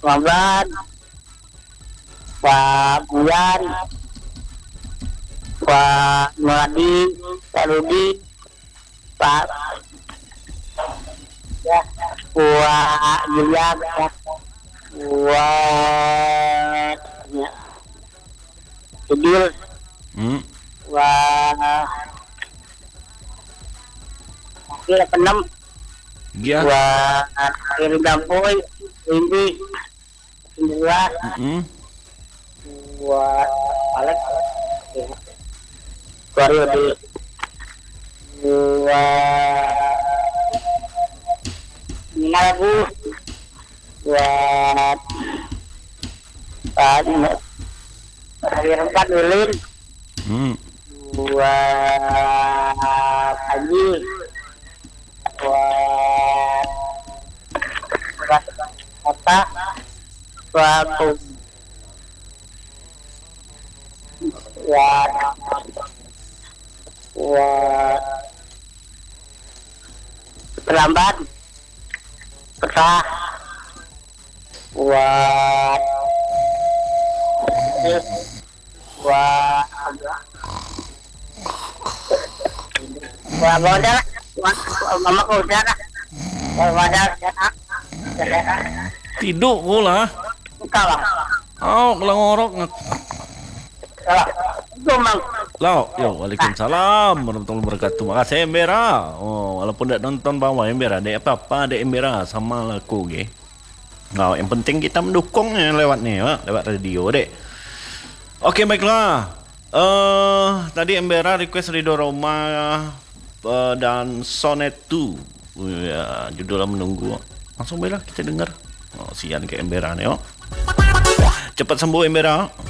Muhammad, Pak Buyan, Pak Muradi, Pak Rudi, Pak ya, Pak Julian, ya, Pak ya, Idul, Hmm. Pak Kira Penem, Ya. Pak Kiri Dampoy, Windy, Indra, Mm-mm. Pak Alex, ya, Wario di Pak Minabu, buat Pak Remkat Ulin, Hmm. buat Haji, buat Kota, buat buat terlambat, Peta, buat buat buat modal, buat mama udah lah, buat modal cetak, Tidur pula. buka lah, Oh, kalau ngorok. lah, itu mang, Lau, yo, waalaikumsalam warahmatullahi wabarakatuh. Makasih Embera. Oh, walaupun tidak nonton bawah Embera, dek apa-apa dek Embera sama laku, ge. Nah, yang penting kita mendukungnya lewat nih, ya, lewat radio, dek. Oke, baiklah. Tadi Embera request Ridho Roma dan Sonnet 2. Ya, judulnya menunggu. Langsung bela kita dengar. Oh, sian ke Embera nih, yo. Cepat sembuh Embera.